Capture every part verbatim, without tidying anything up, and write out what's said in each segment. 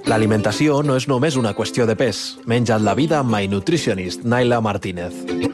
L'alimentació no és només una qüestió de pes. Menja't la vida amb My Nutritionist, Naila Martínez.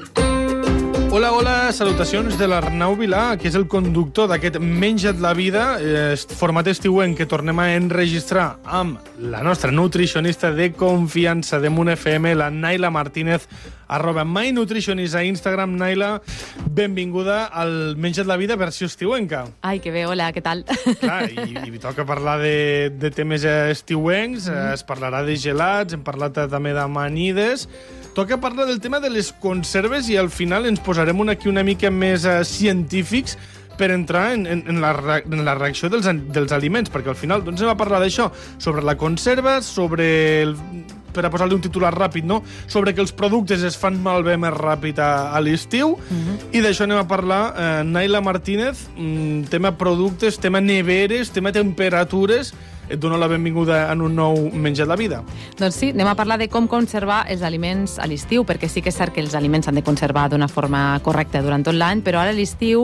Hola, hola, salutacions de l'Arnau Vilà, que és el conductor d'aquest Menja't la vida, eh, format estiuenc que tornem a enregistrar amb la nostra nutricionista de confiança de Munt F M, la Naila Martínez, arroba My Nutritionist a Instagram. Naila, benvinguda al Menja't la vida versió estiuenca. Ai, que bé, hola, què tal? Clar, i, i toca parlar de, de temes estiuencs, mm. es parlarà de gelats, hem parlat també d'amanides. Toca parlar del tema de les conserves i al final ens posarem una, aquí una mica més uh, científics per entrar en, en, en, la, en la reacció dels, dels aliments, perquè al final doncs, anem a parlar d'això, sobre la conserva, sobre, el, per a posar-li un titular ràpid, no? Sobre que els productes es fan malbé més ràpid a, a l'estiu, mm-hmm. i d'això anem a parlar. Eh, Naila Martínez, mm, tema productes, tema neveres, tema temperatures. Et dono la benvinguda en un nou Menja't la vida. Doncs sí, anem a parlar de com conservar els aliments a l'estiu, perquè sí que és cert que els aliments s'han de conservar d'una forma correcta durant tot l'any, però ara a l'estiu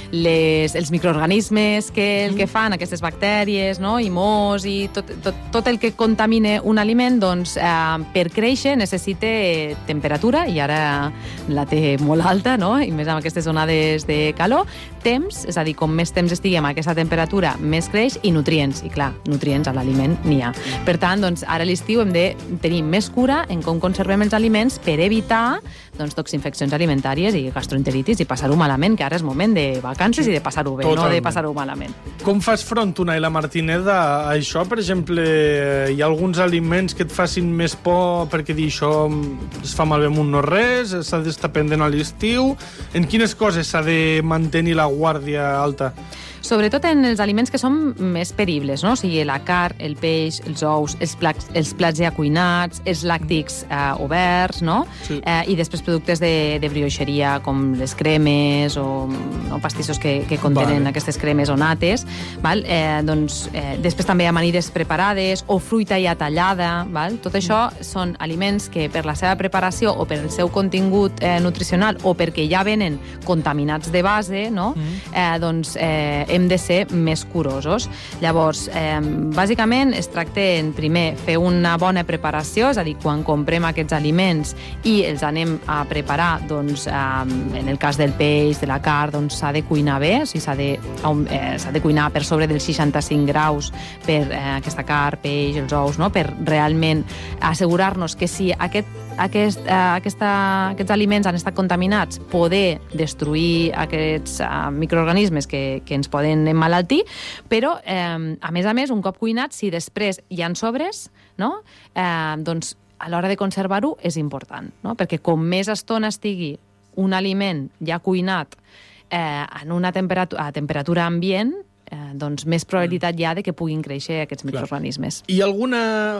les, els microorganismes que el que fan, aquestes bactèries, no? I mos i tot, tot, tot el que contamina un aliment, doncs eh, per créixer necessita temperatura, i ara la té molt alta, no? I més amb aquestes onades de calor, temps, és a dir, com més temps estiguem a aquesta temperatura, més creix, i nutrients, i clar, nutrients a l'aliment n'hi ha. Per tant, doncs, ara a l'estiu hem de tenir més cura en com conservem els aliments per evitar doncs, toxinfeccions alimentàries i gastroenteritis i passar-ho malament, que ara és moment de vacances i de passar-ho bé, Totalment. No de passar-ho malament. Com fas front, tu, Naila Martínez, a això? Per exemple, hi ha alguns aliments que et facin més por perquè dir això es fa malbé amb un no res, s'ha d'estar pendent a l'estiu? En quines coses s'ha de mantenir la guàrdia alta? Sobretot en els aliments que són més peribles, no? O sigui, la carn, el peix, els ous, els plats, els plats ja cuinats, els làctics eh, oberts, no? Sí. Eh, I després productes de, de brioixeria, com les cremes o no, pastissos que, que contenen vale. Aquestes cremes o nates. Val? Eh, doncs, eh, després també amanides preparades o fruita ja tallada. Val? Tot això mm. són aliments que per la seva preparació o per el seu contingut eh, nutricional o perquè ja venen contaminats de base, no? Mm. Eh, doncs eh, hem de ser més curosos. Llavors, eh, bàsicament es tracta en primer fer una bona preparació, és a dir, quan comprem aquests aliments i els anem a preparar, doncs, eh, en el cas del peix, de la carn, doncs s'ha de cuinar bé, o sigui, s'ha de, eh, s'ha de cuinar per sobre dels seixanta-cinc graus per eh, aquesta carn, peix, els ous, no? Per realment assegurar-nos que si aquest Aquest, eh, aquesta, aquests aliments han estat contaminats, poder destruir aquests eh, microorganismes que, que ens poden emmalaltir, però, eh, a més a més, un cop cuinat, si després hi ha sobres, no? eh, doncs a l'hora de conservar-ho és important, no? Perquè com més estona estigui un aliment ja cuinat eh, en una temperatura, a temperatura ambient, Eh, doncs més probabilitat hi ha de que puguin créixer aquests microorganismes. Hi ha alguna,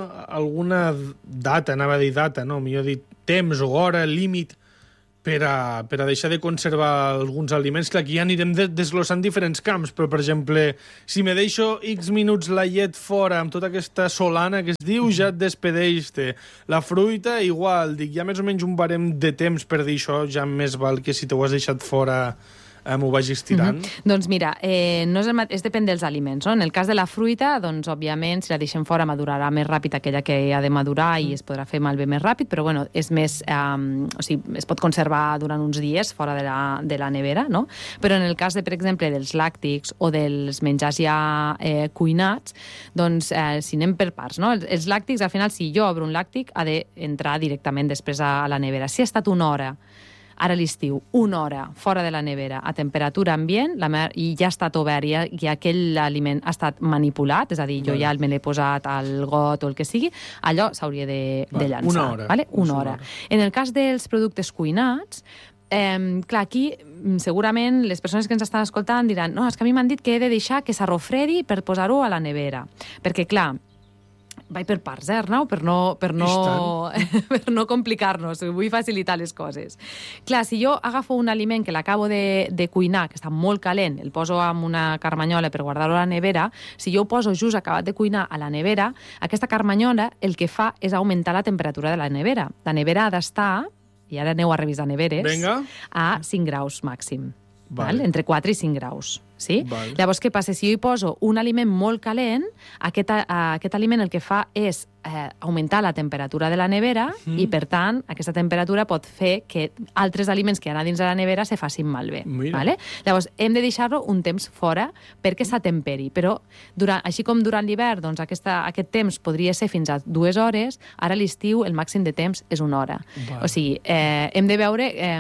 alguna data, anava a dir data, no? Millor dit, temps o hora, límit, per a, per a deixar de conservar alguns aliments? Clar, aquí ja anirem desglossant diferents camps, però, per exemple, si me deixo X minuts la llet fora amb tota aquesta solana que es diu, ja et despedeix-te. La fruita, igual, dic, ja més o menys un barem de temps per dir això, ja més val que si t'ho has deixat fora m'ho vagis tirant? Mm-hmm. Doncs mira, eh, no és, el, és depèn dels aliments, no? En el cas de la fruita, doncs, òbviament, si la deixem fora, madurarà més ràpid aquella que ha de madurar i es podrà fer malbé més ràpid, però, bueno, és més... Eh, o sigui, es pot conservar durant uns dies fora de la, de la nevera, no? Però en el cas, de, per exemple, dels làctics o dels menjars ja eh, cuinats, doncs, eh, si anem per parts, no? Els, els làctics, al final, si jo obro un làctic, ha d'entrar directament després a, a la nevera. Si ha estat una hora ara a l'estiu, una hora fora de la nevera a temperatura ambient la meva, i ja ha estat obert i, i aquell aliment ha estat manipulat, és a dir, jo vale. Ja me l'he posat al got o el que sigui, allò s'hauria de, vale. de llançar. Una hora. Vale? Una hora. En el cas dels productes cuinats, Eh, clar, aquí segurament les persones que ens estan escoltant diran no, és que a mi m'han dit que he de deixar que s'arrofredi per posar-ho a la nevera, perquè clar, vaig per parts, eh, Arnau? Per no, per no, per no complicar-nos. Vull facilitar les coses. Clar, si jo agafo un aliment que l'acabo de, de cuinar, que està molt calent, el poso en una carmanyola per guardar-ho a la nevera, si jo ho poso just acabat de cuinar a la nevera, aquesta carmanyola el que fa és augmentar la temperatura de la nevera. La nevera ha d'estar, i ara aneu a revisar neveres, Venga. a cinc graus màxim. Vale. Val? Entre quatre i cinc graus. Sí? Vale. Llavors, què passa? Si jo hi poso un aliment molt calent, aquest, uh, aquest aliment el que fa és eh, augmentar la temperatura de la nevera mm. i, per tant, aquesta temperatura pot fer que altres aliments que hi ha dins de la nevera se facin malbé. Vale? Llavors, hem de deixar-lo un temps fora perquè s'atemperi, però durant, així com durant l'hivern, doncs aquesta, aquest temps podria ser fins a dues hores, ara a l'estiu el màxim de temps és una hora. Vale. O sigui, eh, hem de veure eh,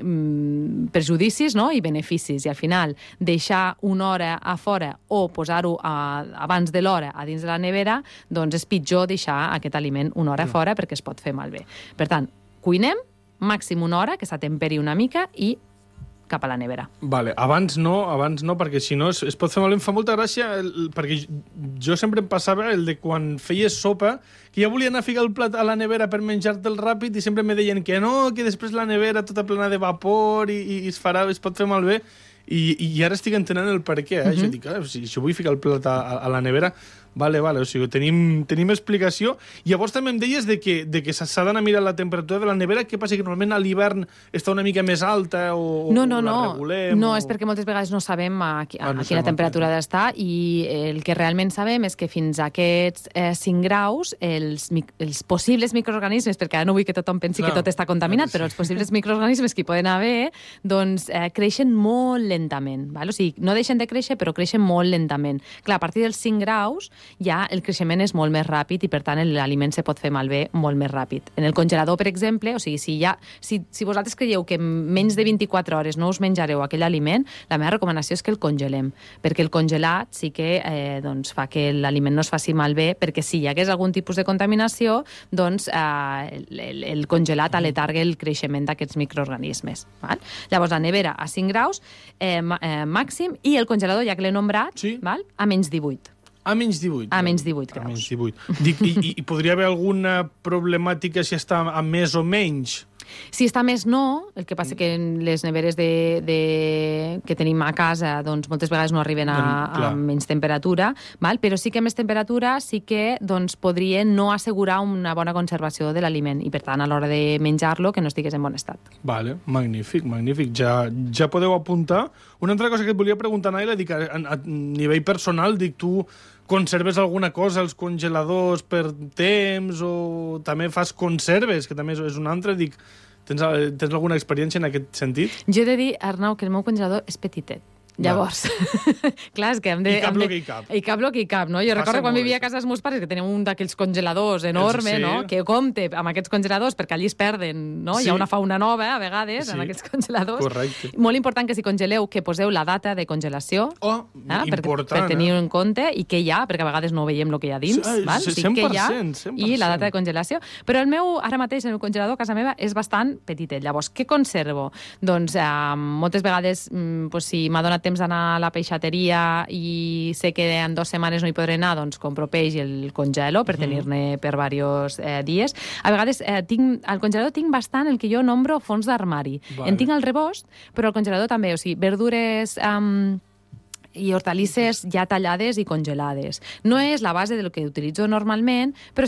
perjudicis, no?, i beneficis, i al final deixar una hora a fora o posar-ho abans de l'hora a dins de la nevera, doncs és pitjor deixar aquest aliment una hora a fora perquè es pot fer malbé. Per tant, cuinem, màxim una hora, que s'atemperi una mica i cap a la nevera. Vale, abans no, abans no, perquè si no es, es pot fer malbé. Em fa molta gràcia, el, perquè jo sempre em passava el de quan feies sopa, que ja volia anar a ficar el plat a la nevera per menjar-te'l ràpid i sempre me deien que no, que després la nevera tota plena de vapor i, i es farà, es pot fer malbé. I, i ara estic entenent el per què, eh? Uh-huh. Jo dic, ah, si, si vull ficar el plat a, a la nevera, vale, vale, o sigui, tenim, tenim explicació. I llavors també em deies de que, de que s'ha d'anar a mirar la temperatura de la nevera. Què passa, que normalment a l'hivern està una mica més alta o, no, no, o la no. regulem? No, o... és perquè moltes vegades no sabem a, a, ah, no a quina temperatura ha d'estar, i el que realment sabem és que fins a aquests eh, cinc graus els, els possibles microorganismes, perquè ara no vull que tothom pensi clar, que tot està contaminat, clar, però sí. Els possibles microorganismes que hi poden haver, doncs eh, creixen molt lentament. Val? O sigui, no deixen de créixer, però creixen molt lentament. Clar, a partir dels cinc graus ja el creixement és molt més ràpid i, per tant, l'aliment se pot fer malbé molt més ràpid. En el congelador, per exemple, o sigui, si, ja, si, si vosaltres creieu que en menys de vint-i-quatre hores no us menjareu aquell aliment, la meva recomanació és que el congelem, perquè el congelat sí que eh, doncs, fa que l'aliment no es faci malbé, perquè si hi hagués algun tipus de contaminació, doncs eh, el, el congelat aletarga el creixement d'aquests microorganismes. Val? Llavors, la nevera a cinc graus eh, eh, màxim, i el congelador, ja que l'he nombrat, sí. val? A menys divuit. A menys divuit. A menys divuit graus. A menys divuit. Dic, i, I podria haver alguna problemàtica si està a més o menys? Si està més, no. El que passa que les neveres de, de, que tenim a casa doncs, moltes vegades no arriben a, a menys temperatura, val? Però sí que a més temperatura sí que doncs, podria no assegurar una bona conservació de l'aliment i, per tant, a l'hora de menjar-lo, que no estigués en bon estat. Vale, magnífic, magnífic. Ja, ja podeu apuntar. Una altra cosa que et volia preguntar, Naila, dic, a, a, a nivell personal, dic, tu conserves alguna cosa als congeladors per temps o també fas conserves, que també és un altre, dic, tens, tens alguna experiència en aquest sentit? Jo he de dir, Arnau, que el meu congelador és petitet. Llavors, clar, és que hem de... I cap lo que hi cap. I cap lo que hi cap, no? Jo Passa recordo quan vivia a casa dels meus pares que teníem un d'aquells congeladors enorme, sí. no? Que compte amb aquests congeladors, perquè allí es perden, no? Sí. Hi ha una fauna nova, a vegades, sí. en aquests congeladors. Correcte. Molt important que si congeleu, que poseu la data de congelació. Oh, eh? important, per, per tenir en compte, i què hi ha, perquè a vegades no veiem el que hi ha dins, sí, val? cent per cent, sí, que hi ha, cent per cent. I la data de congelació. Però el meu, ara mateix, el meu congelador a casa meva és bastant petitet. Llavors, què conservo? Doncs, eh, moltes vegades, mm, pues, si m'ha donat temps d'anar a la peixateria i sé que en dues setmanes no hi podré anar, doncs compro peix i el congelo per tenir-ne per diversos eh, dies. A vegades eh, tinc, al congelador tinc bastant el que jo nombro fons d'armari. Vale. En tinc al rebost, però al congelador també, o sigui, verdures... Um, i hortalisses ja tallades i congelades. No és la base del que utilitzo normalment, però